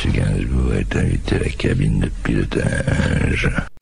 Monsieur Gainsbourg est invité à la cabine de pilotage.